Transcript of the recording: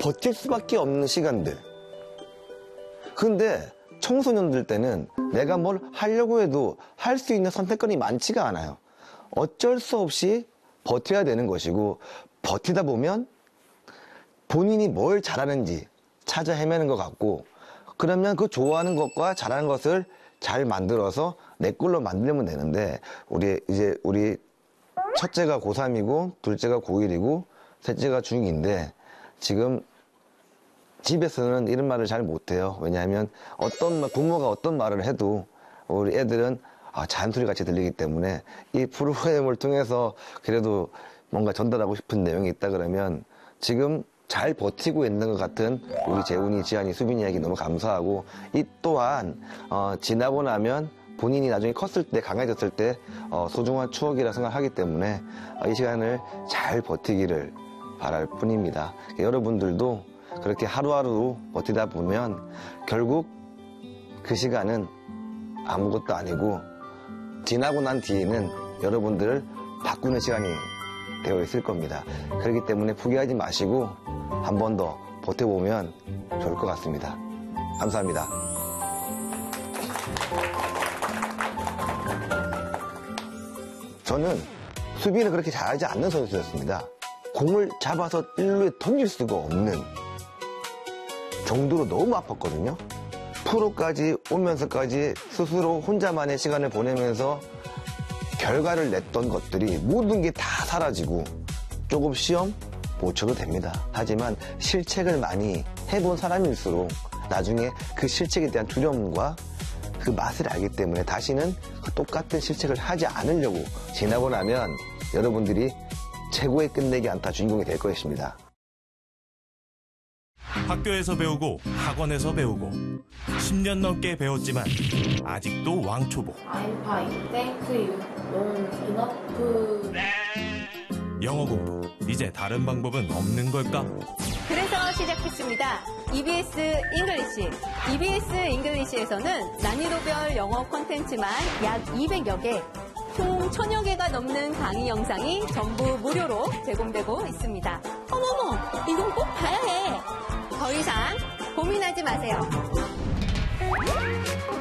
버틸 수밖에 없는 시간들. 근데 청소년들 때는 내가 뭘 하려고 해도 할 수 있는 선택권이 많지가 않아요. 어쩔 수 없이 버텨야 되는 것이고, 버티다 보면 본인이 뭘 잘하는지 찾아 헤매는 것 같고, 그러면 그 좋아하는 것과 잘하는 것을 잘 만들어서 내 걸로 만들면 되는데, 우리 첫째가 고3이고 둘째가 고1이고 셋째가 중2인데 지금 집에서는 이런 말을 잘 못해요. 왜냐하면 부모가 어떤 말을 해도 우리 애들은 잔소리 같이 들리기 때문에 이 프로그램을 통해서 그래도 뭔가 전달하고 싶은 내용이 있다 그러면 지금 잘 버티고 있는 것 같은 우리 재훈이, 지한이, 수빈이에게 너무 감사하고, 이 또한 지나고 나면 본인이 나중에 컸을 때, 강해졌을 때 소중한 추억이라 생각하기 때문에 이 시간을 잘 버티기를 바랄 뿐입니다. 여러분들도 그렇게 하루하루 버티다 보면 결국 그 시간은 아무것도 아니고 지나고 난 뒤에는 여러분들을 바꾸는 시간이 되어 있을 겁니다. 그렇기 때문에 포기하지 마시고 한 번 더 버텨보면 좋을 것 같습니다. 감사합니다. 저는 수비를 그렇게 잘하지 않는 선수였습니다. 공을 잡아서 일루에 던질 수가 없는 정도로 너무 아팠거든요. 프로까지 오면서까지 스스로 혼자만의 시간을 보내면서 결과를 냈던 것들이 모든 게 다 사라지고 조금 시험 못 쳐도 됩니다. 하지만 실책을 많이 해본 사람일수록 나중에 그 실책에 대한 두려움과 그 맛을 알기 때문에 다시는 그 똑같은 실책을 하지 않으려고 지나고 나면 여러분들이 최고의 끝내기 안타 주인공이 될 것입니다. 학교에서 배우고 학원에서 배우고 10년 넘게 배웠지만 아직도 왕초보. I'm fine, thank you. enough. 영어 공부, 이제 다른 방법은 없는 걸까? 그래서 시작했습니다. EBS 잉글리시. EBS 잉글리시에서는 난이도별 영어 콘텐츠만 약 200여 개, 총 1000여 개가 넘는 강의 영상이 전부 무료로 제공되고 있습니다. 어머머, 이건 꼭 봐야 해. 더 이상 고민하지 마세요.